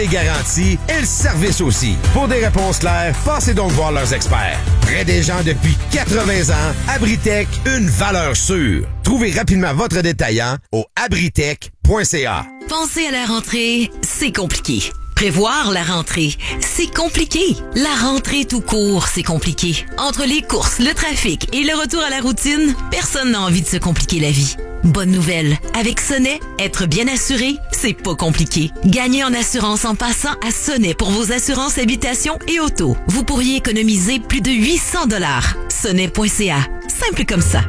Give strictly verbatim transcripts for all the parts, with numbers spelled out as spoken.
Les garanties et le service aussi. Pour des réponses claires, passez donc voir leurs experts. Près des gens depuis quatre-vingts ans, Abritech, une valeur sûre. Trouvez rapidement votre détaillant au abritech point c a. Penser à la rentrée, c'est compliqué. Prévoir la rentrée, c'est compliqué. La rentrée tout court, c'est compliqué. Entre les courses, le trafic et le retour à la routine, personne n'a envie de se compliquer la vie. Bonne nouvelle, avec Sonnet, être bien assuré, c'est pas compliqué. Gagnez en assurance en passant à Sonnet pour vos assurances habitation et auto. Vous pourriez économiser plus de huit cents dollars. sonnet point c a. Simple comme ça.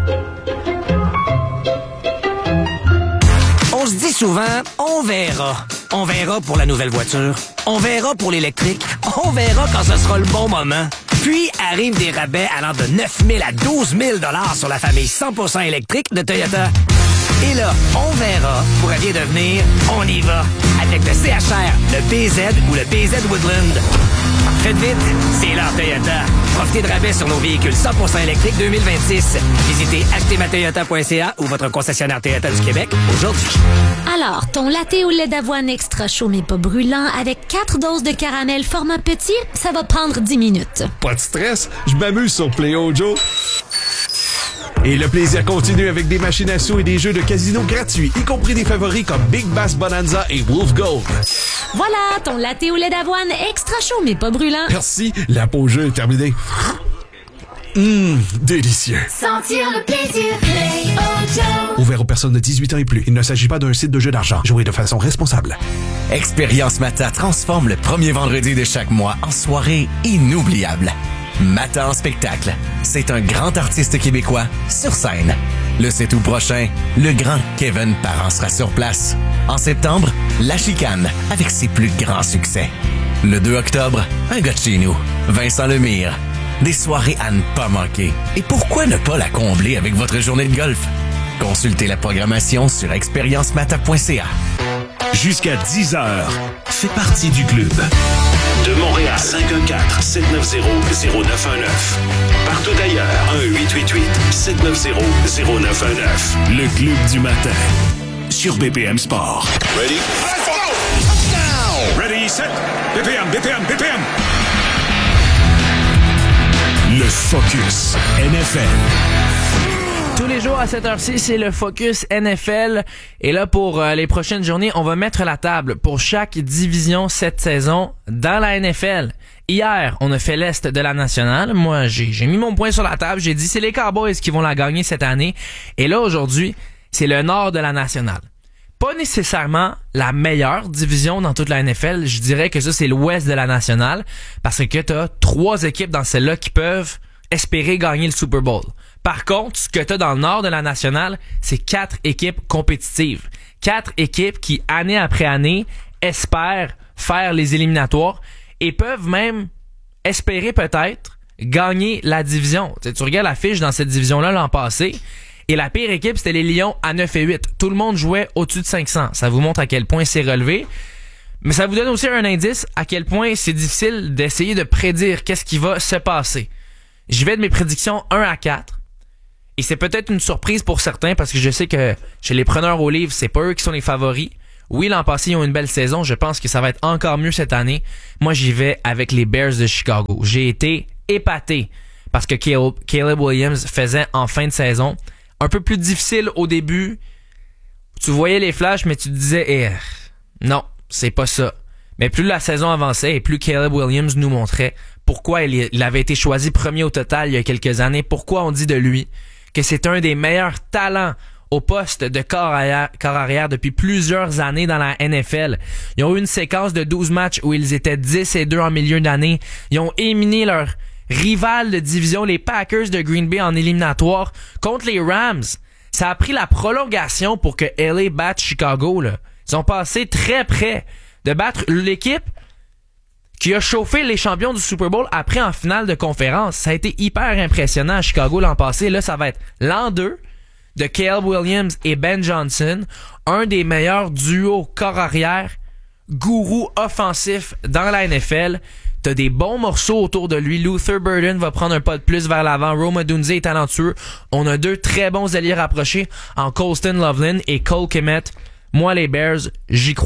On se dit souvent, on verra. On verra pour la nouvelle voiture. On verra pour l'électrique. On verra quand ce sera le bon moment. Puis arrivent des rabais allant de neuf mille à douze mille dollars sur la famille cent pour cent électrique de Toyota. Et là, on verra pourrait bien devenir on y va avec le C H R, le B Z ou le B Z Woodland. Faites vite, c'est l'heure Toyota. Profitez de rabais sur nos véhicules cent pour cent électriques deux mille vingt-six. Visitez acheter ma toyota point c a ou votre concessionnaire Toyota du Québec aujourd'hui. Alors, ton latte au lait d'avoine extra chaud mais pas brûlant avec quatre doses de caramel format petit, ça va prendre dix minutes. Pas de stress, je m'amuse sur Play-O Joe. Et le plaisir continue avec des machines à sous et des jeux de casino gratuits, y compris des favoris comme Big Bass Bonanza et Wolf Gold. Voilà, ton latte au lait d'avoine extra chaud mais pas brûlant. Merci, la pause jeu est terminée. Hum, délicieux. Sentir le plaisir, Play-O Joe. Ouvert aux personnes de dix-huit ans et plus. Il ne s'agit pas d'un site de jeu d'argent. Jouez de façon responsable. Expérience Mata transforme le premier vendredi de chaque mois en soirée inoubliable. Mata en spectacle. C'est un grand artiste québécois sur scène. Le sept août prochain, le grand Kevin Parent sera sur place. En septembre, La Chicane avec ses plus grands succès. Le deux octobre, un gars de chez nous, Vincent Lemire. Des soirées à ne pas manquer. Et pourquoi ne pas la combler avec votre journée de golf? Consultez la programmation sur expérience mata point c a. Jusqu'à dix heures, fais partie du club. De Montréal, cinq un quatre, sept neuf zéro, zéro neuf un neuf. Partout ailleurs, un huit huit huit, sept neuf zéro, zéro neuf un neuf. Le club du matin, sur B P M Sport. Ready? Let's go! Ready, set, B P M, B P M, B P M. Le Focus N F L. Tous les jours à cette heure-ci, c'est le Focus N F L. Et là, pour euh, les prochaines journées, on va mettre la table pour chaque division cette saison dans la N F L. Hier, on a fait l'Est de la Nationale. Moi, j'ai, j'ai mis mon point sur la table. J'ai dit, c'est les Cowboys qui vont la gagner cette année. Et là, aujourd'hui, c'est le Nord de la Nationale. Pas nécessairement la meilleure division dans toute la N F L. Je dirais que ça, c'est l'Ouest de la Nationale. Parce que t'as trois équipes dans celle-là qui peuvent espérer gagner le Super Bowl. Par contre, ce que t'as dans le Nord de la Nationale, c'est quatre équipes compétitives. Quatre équipes qui, année après année, espèrent faire les éliminatoires et peuvent même espérer peut-être gagner la division. T'sais, tu regardes la fiche dans cette division-là l'an passé, et la pire équipe, c'était les Lions à neuf et huit. Tout le monde jouait au-dessus de cinq cents. Ça vous montre à quel point c'est relevé. Mais ça vous donne aussi un indice à quel point c'est difficile d'essayer de prédire qu'est-ce qui va se passer. J'y vais de mes prédictions un à quatre. Et c'est peut-être une surprise pour certains parce que je sais que chez les preneurs au livre, c'est pas eux qui sont les favoris. Oui, l'an passé, ils ont une belle saison. Je pense que ça va être encore mieux cette année. Moi, j'y vais avec les Bears de Chicago. J'ai été épaté parce que Caleb Williams faisait en fin de saison un peu plus difficile au début. Tu voyais les flashs, mais tu te disais, eh, non, c'est pas ça. Mais plus la saison avançait et plus Caleb Williams nous montrait pourquoi il, il avait été choisi premier au total il y a quelques années, pourquoi on dit de lui que c'est un des meilleurs talents au poste de corps arrière, corps arrière depuis plusieurs années dans la N F L. Ils ont eu une séquence de douze matchs où ils étaient dix et deux en milieu d'année. Ils ont éliminé leur rival de division, les Packers de Green Bay, en éliminatoire contre les Rams. Ça a pris la prolongation pour que L A batte Chicago, là. Ils ont passé très près de battre l'équipe qui a chauffé les champions du Super Bowl après en finale de conférence. Ça a été hyper impressionnant à Chicago l'an passé. Là, ça va être l'an deux de Caleb Williams et Ben Johnson, un des meilleurs duos corps arrière, gourou offensif dans la N F L. T'as des bons morceaux autour de lui. Luther Burden va prendre un pas de plus vers l'avant. Rome Odunze est talentueux. On a deux très bons alliés rapprochés en Colston Loveland et Cole Kmet. Moi, les Bears, j'y crois.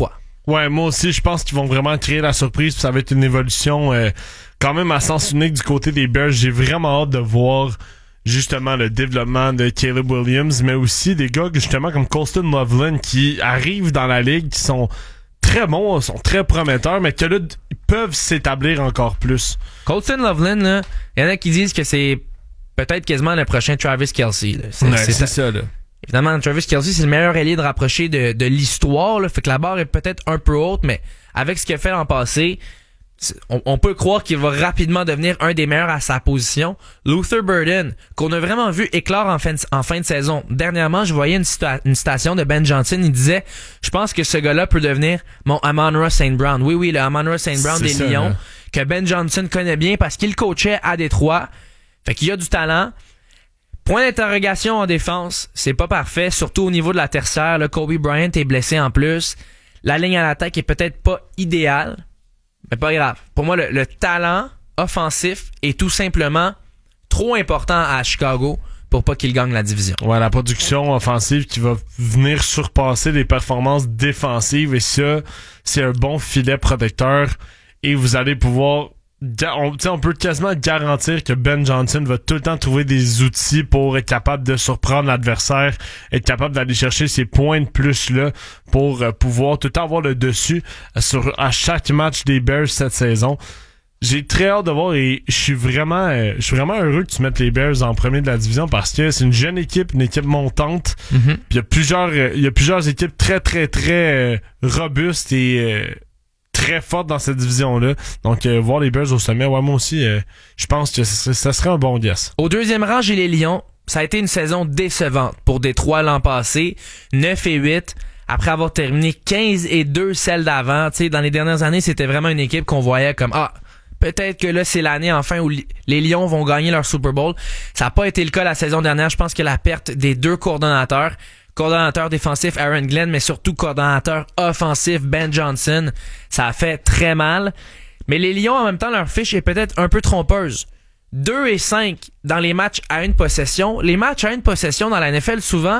Ouais, moi aussi, je pense qu'ils vont vraiment créer la surprise, puis ça va être une évolution euh, quand même à sens unique du côté des Bears. J'ai vraiment hâte de voir justement le développement de Caleb Williams, mais aussi des gars justement comme Colston Loveland qui arrivent dans la ligue, qui sont très bons, sont très prometteurs, mais que là, ils peuvent s'établir encore plus. Colston Loveland, il y en a qui disent que c'est peut-être quasiment le prochain Travis Kelce. Là. C'est, ouais, c'est, c'est ça, là. Évidemment, Travis Kelce, c'est le meilleur ailier de rapprocher de, de l'histoire. Là. Fait que la barre est peut-être un peu haute, mais avec ce qu'il a fait l'an passé, On, on peut croire qu'il va rapidement devenir un des meilleurs à sa position. Luther Burden, qu'on a vraiment vu éclore en fin de, en fin de saison. Dernièrement, je voyais une, cita- une citation de Ben Johnson. Il disait, je pense que ce gars-là peut devenir mon Amon-Ra Saint Brown. Oui, oui, le Amon-Ra Saint Brown des ça, Lions, là. Que Ben Johnson connaît bien parce qu'il coachait à Détroit. Fait qu'il y a du talent. Point d'interrogation en défense, c'est pas parfait, surtout au niveau de la tertiaire. Là, Kobe Bryant est blessé en plus. La ligne à l'attaque est peut-être pas idéale. Mais pas grave. Pour moi, le, le talent offensif est tout simplement trop important à Chicago pour pas qu'il gagne la division. Ouais, la production offensive qui va venir surpasser les performances défensives, et ça, c'est un bon filet protecteur, et vous allez pouvoir... On, on peut quasiment garantir que Ben Johnson va tout le temps trouver des outils pour être capable de surprendre l'adversaire, être capable d'aller chercher ces points de plus-là pour euh, pouvoir tout le temps avoir le dessus sur à chaque match des Bears cette saison. J'ai très hâte de voir, et je suis vraiment euh, je suis vraiment heureux que tu mettes les Bears en premier de la division, parce que c'est une jeune équipe, une équipe montante. Mm-hmm. Puis il y a plusieurs euh, il y a plusieurs équipes très très très euh, robustes et euh, très forte dans cette division-là. Donc, euh, voir les Bears au sommet, ouais, moi aussi, euh, je pense que ça, ça serait un bon guess. Au deuxième rang, j'ai les Lions. Ça a été une saison décevante pour Détroit l'an passé. neuf et huit, après avoir terminé quinze et deux celle d'avant. Tu sais, dans les dernières années, c'était vraiment une équipe qu'on voyait comme, ah, peut-être que là, c'est l'année enfin où li- les Lions vont gagner leur Super Bowl. Ça n'a pas été le cas la saison dernière. Je pense que la perte des deux coordonnateurs, coordonnateur défensif Aaron Glenn, mais surtout coordonnateur offensif Ben Johnson, ça a fait très mal. Mais les Lions, en même temps, leur fiche est peut-être un peu trompeuse. deux et cinq dans les matchs à une possession. Les matchs à une possession dans la N F L, souvent,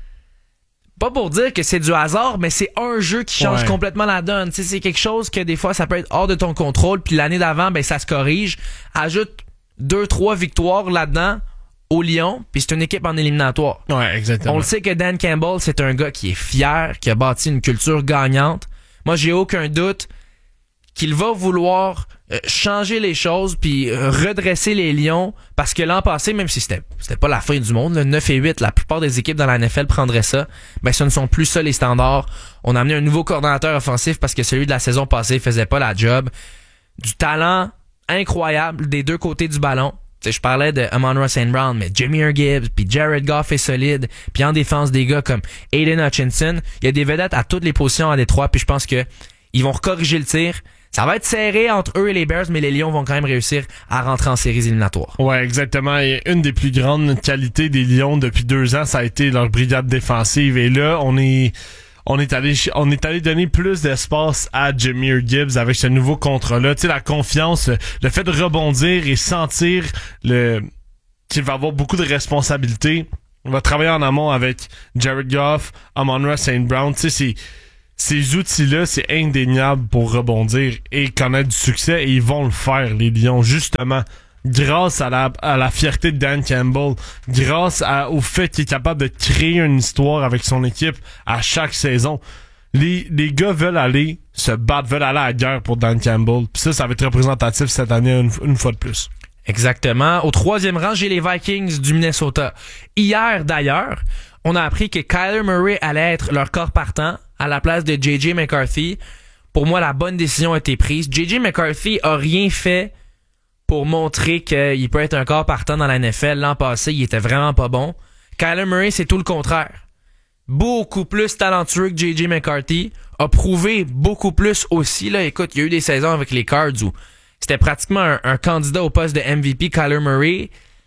pas pour dire que c'est du hasard, mais c'est un jeu qui change ouais. complètement la donne. T'sais, c'est quelque chose que des fois, ça peut être hors de ton contrôle, puis l'année d'avant, ben ça se corrige. Ajoute deux trois victoires là-dedans au Lyon, puis c'est une équipe en éliminatoire. Ouais, exactement. On le sait que Dan Campbell, c'est un gars qui est fier, qui a bâti une culture gagnante. Moi, j'ai aucun doute qu'il va vouloir euh, changer les choses puis euh, redresser les Lions, parce que l'an passé, même si c'était c'était pas la fin du monde, le neuf et huit, la plupart des équipes dans la N F L prendraient ça, ben ce ne sont plus ça les standards. On a amené un nouveau coordonnateur offensif parce que celui de la saison passée faisait pas la job. Du talent incroyable des deux côtés du ballon. T'sais, je parlais de Amon-Ra Saint Brown, mais Jahmyr Gibbs, puis Jared Goff est solide, puis en défense des gars comme Aiden Hutchinson, il y a des vedettes à toutes les positions à Détroit, puis je pense que ils vont corriger le tir. Ça va être serré entre eux et les Bears, mais les Lions vont quand même réussir à rentrer en séries éliminatoires. Ouais, exactement. Et une des plus grandes qualités des Lions depuis deux ans, ça a été leur brigade défensive. Et là, on est on est allé on est allé donner plus d'espace à Jahmyr Gibbs avec ce nouveau contrat-là. Tu sais, la confiance, le fait de rebondir et sentir le qu'il va avoir beaucoup de responsabilités. On va travailler en amont avec Jared Goff, Amon-Ra Saint Brown. Tu sais, c'est ces outils-là, c'est indéniable pour rebondir et connaître du succès, et ils vont le faire, les Lions, justement, grâce à la, à la fierté de Dan Campbell, grâce à, au fait qu'il est capable de créer une histoire avec son équipe à chaque saison. Les, les gars veulent aller se battre, veulent aller à la guerre pour Dan Campbell. Puis ça, ça va être représentatif cette année une, une fois de plus. Exactement. Au troisième rang, j'ai les Vikings du Minnesota. Hier, d'ailleurs, on a appris que Kyler Murray allait être leur corps partant à la place de J J McCarthy. Pour moi, la bonne décision a été prise. J J McCarthy a rien fait pour montrer qu'il peut être un corps partant dans la N F L. L'an passé, il était vraiment pas bon. Kyler Murray, c'est tout le contraire. Beaucoup plus talentueux que J J McCarthy. A prouvé beaucoup plus aussi. Là, écoute, il y a eu des saisons avec les Cards où c'était pratiquement un, un candidat au poste de M V P, Kyler Murray.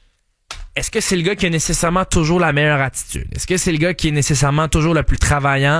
Est-ce que c'est le gars qui a nécessairement toujours la meilleure attitude? Est-ce que c'est le gars qui est nécessairement toujours le plus travaillant?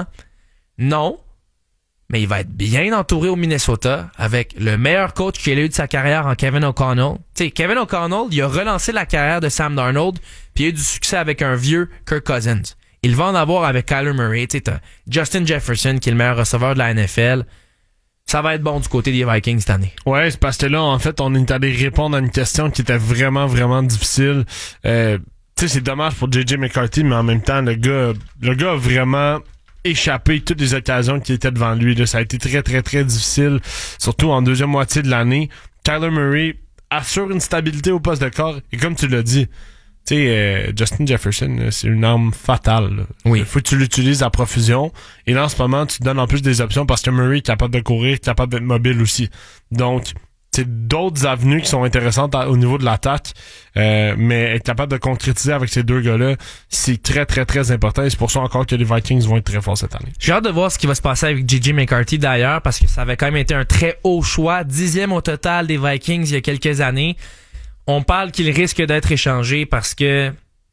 Non. Mais il va être bien entouré au Minnesota avec le meilleur coach qu'il a eu de sa carrière en Kevin O'Connell. Tu sais, Kevin O'Connell, il a relancé la carrière de Sam Darnold, puis il a eu du succès avec un vieux Kirk Cousins. il va en avoir avec Kyler Murray. Tu sais, t'as Justin Jefferson qui est le meilleur receveur de la N F L. Ça va être bon du côté des Vikings cette année. Ouais, c'est parce que là, en fait, on est allé répondre à une question qui était vraiment, vraiment difficile. Euh, tu sais, c'est dommage pour J J McCarthy, mais en même temps, le gars, le gars a vraiment échappé toutes les occasions qui étaient devant lui. Là. Ça a été très, très, très difficile, surtout en deuxième moitié de l'année. Kyler Murray assure une stabilité au poste de corps, et comme tu l'as dit, tu sais, euh, Justin Jefferson, là, c'est une arme fatale. Là. Oui. Il faut que tu l'utilises à profusion. Et là, en ce moment, tu te donnes en plus des options parce que Murray est capable de courir, capable d'être mobile aussi. Donc, c'est d'autres avenues qui sont intéressantes à, au niveau de l'attaque. Euh, mais être capable de concrétiser avec ces deux gars-là, c'est très, très, très important. Et c'est pour ça encore que les Vikings vont être très forts cette année. J'ai hâte de voir ce qui va se passer avec J J McCarthy d'ailleurs, parce que ça avait quand même été un très haut choix. Dixième au total des Vikings il y a quelques années. On parle qu'il risque d'être échangé parce que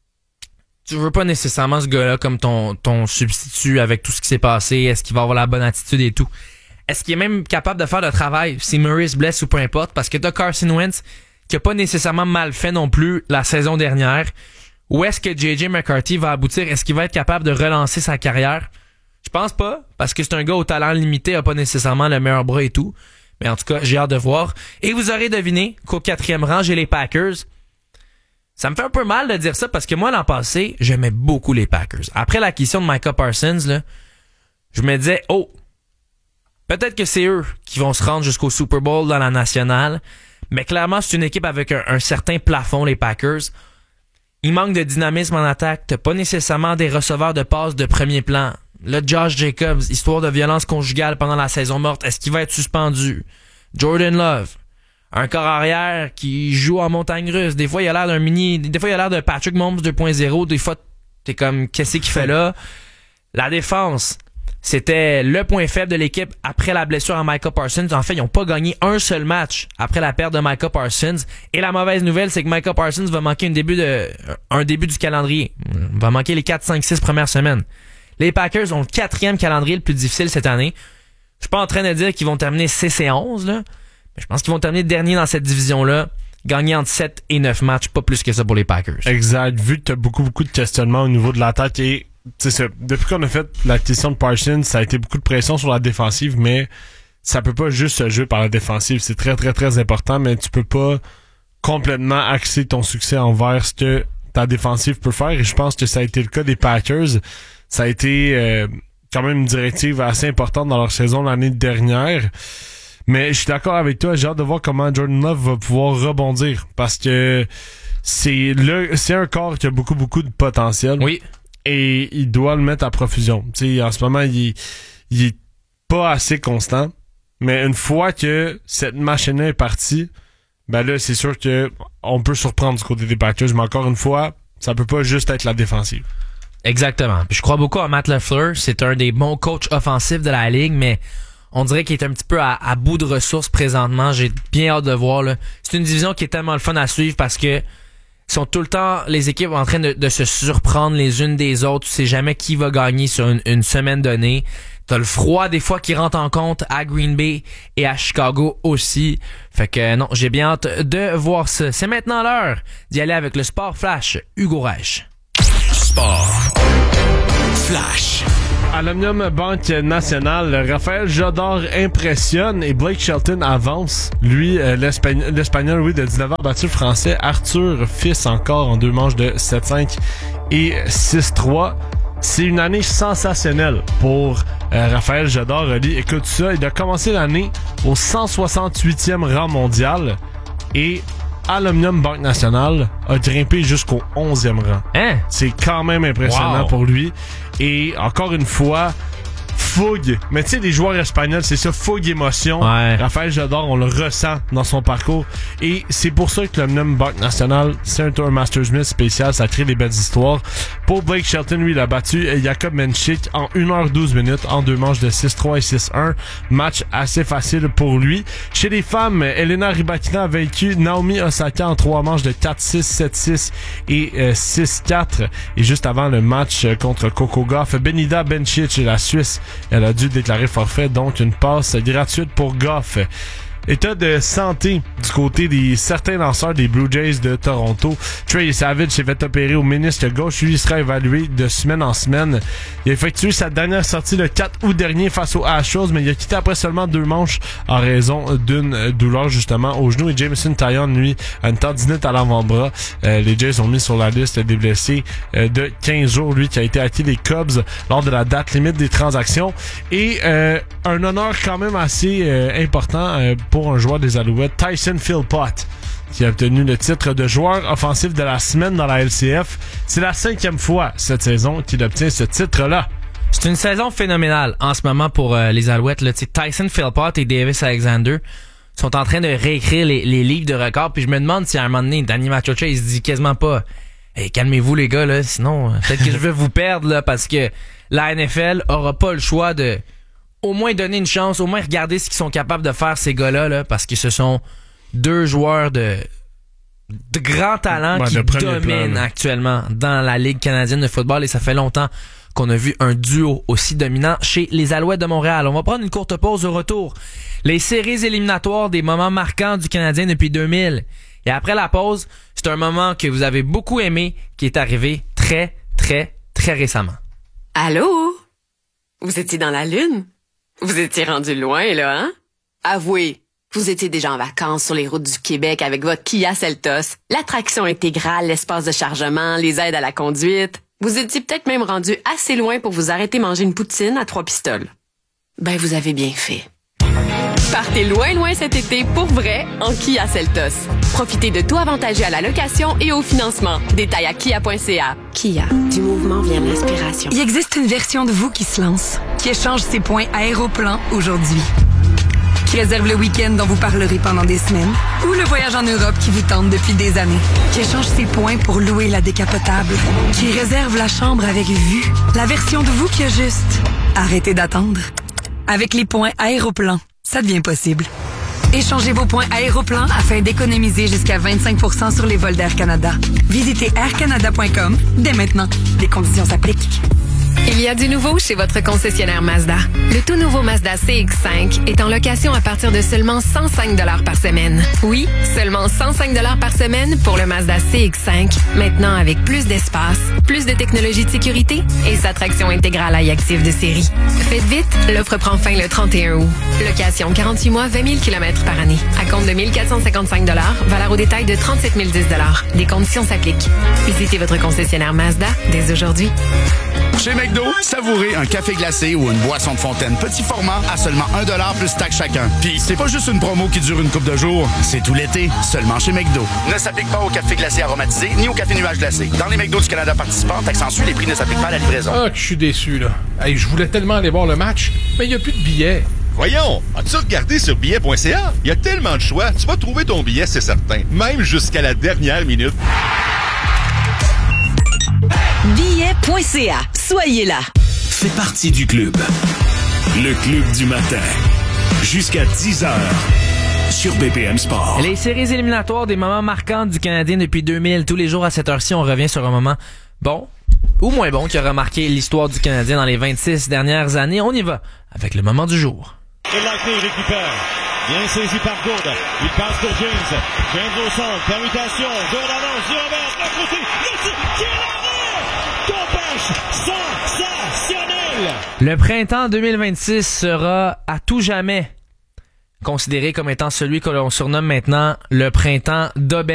tu veux pas nécessairement ce gars-là comme ton, ton substitut avec tout ce qui s'est passé. Est-ce qu'il va avoir la bonne attitude et tout? Est-ce qu'il est même capable de faire le travail si Murray se blesse ou peu importe? Parce que t'as Carson Wentz qui a pas nécessairement mal fait non plus la saison dernière. Où est-ce que J J McCarthy va aboutir? Est-ce qu'il va être capable de relancer sa carrière? Je pense pas, parce que c'est un gars au talent limité, a pas nécessairement le meilleur bras et tout. Mais en tout cas, j'ai hâte de voir. Et vous aurez deviné qu'au quatrième rang, j'ai les Packers. Ça me fait un peu mal de dire ça parce que moi, l'an passé, j'aimais beaucoup les Packers. Après l'acquisition de Micah Parsons, là, je me disais, oh, peut-être que c'est eux qui vont se rendre jusqu'au Super Bowl dans la nationale. Mais clairement, c'est une équipe avec un, un certain plafond, les Packers. Il manque de dynamisme en attaque. T'as pas nécessairement des receveurs de passes de premier plan. Là, Josh Jacobs, histoire de violence conjugale pendant la saison morte. Est-ce qu'il va être suspendu? Jordan Love, un corps arrière qui joue en montagne russe. Des fois, il a l'air d'un mini... Des fois, il a l'air d'un Patrick Mahomes deux point zéro. Des fois, t'es comme, qu'est-ce qu'il fait là? La défense, c'était le point faible de l'équipe après la blessure à Micah Parsons. En fait, ils n'ont pas gagné un seul match après la perte de Micah Parsons. Et la mauvaise nouvelle, c'est que Micah Parsons va manquer un début, de, un début du calendrier. Il va manquer les quatre, cinq, six premières semaines. Les Packers ont le quatrième calendrier le plus difficile cette année. Je suis pas en train de dire qu'ils vont terminer six et onze, là. Mais je pense qu'ils vont terminer dernier dans cette division-là. Gagner entre sept et neuf matchs, pas plus que ça pour les Packers. Exact. Vu que t'as beaucoup, beaucoup de questionnements au niveau de l'attaque et, tu sais, depuis qu'on a fait l'acquisition de Parsons, ça a été beaucoup de pression sur la défensive, mais ça peut pas juste se jouer par la défensive. C'est très, très, très important, mais tu peux pas complètement axer ton succès envers ce que ta défensive peut faire. Et je pense que ça a été le cas des Packers. Ça a été euh, quand même une directive assez importante dans leur saison l'année dernière. Mais je suis d'accord avec toi, j'ai hâte de voir comment Jordan Love va pouvoir rebondir. Parce que c'est le c'est un corps qui a beaucoup, beaucoup de potentiel. Oui. Et il doit le mettre à profusion. Tu sais, en ce moment, il est, il est pas assez constant. Mais une fois que cette machine-là est partie, ben là, c'est sûr que on peut surprendre du côté des Packers. Mais encore une fois, ça peut pas juste être la défensive. Exactement. Puis je crois beaucoup à Matt LaFleur. C'est un des bons coachs offensifs de la ligue, mais on dirait qu'il est un petit peu à, à bout de ressources présentement. J'ai bien hâte de voir, là. C'est une division qui est tellement le fun à suivre parce que sont tout le temps les équipes en train de, de se surprendre les unes des autres. Tu sais jamais qui va gagner sur une, une semaine donnée. T'as le froid des fois qui rentre en compte à Green Bay et à Chicago aussi. Fait que non, j'ai bien hâte de voir ça. C'est maintenant l'heure d'y aller avec le Sport Flash. Hugo Reich. Sport Flash. À l'Omnium Banque Nationale, Raphaël Jodor impressionne et Blake Shelton avance. Lui, euh, l'Espagnol, l'Espagnol, oui, de dix-neuf ans, battu le Français Arthur Fils encore en deux manches de sept cinq et six trois. C'est une année sensationnelle pour euh, Raphaël Jodor. Écoute ça, il a commencé l'année au cent soixante-huitième rang mondial et à l'Omnium Banque Nationale a grimpé jusqu'au onzième rang. Hein? C'est quand même impressionnant wow. pour lui. Et encore une fois, fougue. Mais tu sais, les joueurs espagnols, c'est ça, fougue, émotion. Ouais. Raphaël Jodor, on le ressent dans son parcours. Et c'est pour ça que l'Omnium Banque Nationale, c'est un Tour Masters Smith spécial. Ça crée des belles histoires. Pour Blake Shelton, lui, il a battu Jakob Menchik en une heure douze minutes en deux manches de six trois et six un. Match assez facile pour lui. Chez les femmes, Elena Rybakina a vaincu Naomi Osaka en trois manches de quatre six, sept six et euh, six quatre. Et juste avant le match contre Coco Gauff, Benida Bencic, la Suisse, elle a dû déclarer forfait, donc une passe gratuite pour Goff. État de santé du côté des certains lanceurs des Blue Jays de Toronto. Trey Savage s'est fait opérer au ménisque gauche. Lui, il sera évalué de semaine en semaine. Il a effectué sa dernière sortie le quatre août dernier face aux Astros, mais il a quitté après seulement deux manches en raison d'une douleur justement au genou. Et Jameson Taillon, lui, a une tendinite à l'avant-bras. Euh, les Jays ont mis sur la liste des blessés euh, de quinze jours. Lui qui a été acquis des Cubs lors de la date limite des transactions. Et euh, un honneur quand même assez euh, important euh, pour un joueur des Alouettes, Tyson Philpott, qui a obtenu le titre de joueur offensif de la semaine dans la L C F. C'est la cinquième fois cette saison qu'il obtient ce titre-là. C'est une saison phénoménale en ce moment pour euh, les Alouettes. Là. Tyson Philpott et Davis Alexander sont en train de réécrire les, les livres de records. Puis je me demande si à un moment donné, Danny Machocha, il se dit quasiment pas hey, calmez-vous les gars, là, sinon peut-être que je vais vous perdre là, parce que la N F L aura pas le choix de au moins donner une chance, au moins regarder ce qu'ils sont capables de faire ces gars-là, là, parce que ce sont deux joueurs de, de grand talent ouais, qui dominent plan, actuellement dans la Ligue canadienne de football et ça fait longtemps qu'on a vu un duo aussi dominant chez les Alouettes de Montréal. On va prendre une courte pause au retour. Les séries éliminatoires des moments marquants du Canadien depuis deux mille. Et après la pause, c'est un moment que vous avez beaucoup aimé qui est arrivé très, très, très récemment. Allô? Vous étiez dans la Lune? Vous étiez rendu loin, là, hein? Avouez, vous étiez déjà en vacances sur les routes du Québec avec votre Kia Seltos, l'attraction intégrale, l'espace de chargement, les aides à la conduite. Vous étiez peut-être même rendu assez loin pour vous arrêter manger une poutine à trois pistoles. Ben, vous avez bien fait. Partez loin, loin cet été pour vrai en Kia Seltos. Profitez de tout avantagé à la location et au financement. Détails à kia point c a. Kia, du mouvement vient l'inspiration. Il existe une version de vous qui se lance, qui échange ses points Aéroplan aujourd'hui. Qui réserve le week-end dont vous parlerez pendant des semaines, ou le voyage en Europe qui vous tente depuis des années. Qui échange ses points pour louer la décapotable. Qui réserve la chambre avec vue. La version de vous qui a juste arrêtez d'attendre. Avec les points Aéroplan, ça devient possible. Échangez vos points Aéroplan afin d'économiser jusqu'à vingt-cinq pour cent sur les vols d'Air Canada. Visitez air canada point com dès maintenant. Les conditions s'appliquent. Il y a du nouveau chez votre concessionnaire Mazda. Le tout nouveau Mazda C X cinq est en location à partir de seulement cent cinq dollars par semaine. Oui, seulement cent cinq dollars par semaine pour le Mazda C X cinq. Maintenant avec plus d'espace, plus de technologie de sécurité et sa traction intégrale iActive de série. Faites vite, l'offre prend fin le trente et un août. Location quarante-huit mois, vingt mille kilomètres par année. À compte de mille quatre cent cinquante-cinq dollars, valeur au détail de trente-sept mille dix dollars. Des conditions s'appliquent. Visitez votre concessionnaire Mazda dès aujourd'hui. Chez McDo, savourez un café glacé ou une boisson de fontaine petit format à seulement un dollar plus taxe chacun. Puis c'est pas juste une promo qui dure une couple de jours, c'est tout l'été, seulement chez McDo. Ne s'applique pas au café glacé aromatisé ni au café nuage glacé. Dans les McDo du Canada participants, taxe en sus, les prix ne s'appliquent pas à la livraison. Ah, que je suis déçu, là. Hey, je voulais tellement aller voir le match, mais il n'y a plus de billets. Voyons, as-tu regardé sur billet point c a? Il y a tellement de choix, tu vas trouver ton billet, c'est certain. Même jusqu'à la dernière minute. billet point c a. Soyez là. Fais partie du club. Le club du matin. Jusqu'à dix heures. Sur B P M Sport. Les séries éliminatoires des moments marquants du Canadien depuis deux mille. Tous les jours à cette heure-ci, on revient sur un moment bon ou moins bon qui aura marqué l'histoire du Canadien dans les vingt-six dernières années. On y va avec le moment du jour. Larkin récupère. Bien saisi par Gourde. Il passe pour James. James au centre. Permutation. Gourde avance. Du revers. D'un côté. Le tir. Tir à Tompage. Sensationnel. Le printemps deux mille vingt-six sera à tout jamais considéré comme étant celui que l'on surnomme maintenant le printemps d'Aubert.